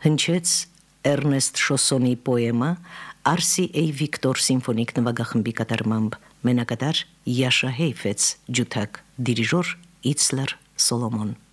հնչեց Էրնեստ Շոսոնի պոեմը Արսի Էյ Վիկտոր սիմֆոնիկ նվագախմբի կատարմամբ, մենակատար Յաշա Հեյֆեց ջութակ, դիրիժոր Իցլեր Սոլոմոն։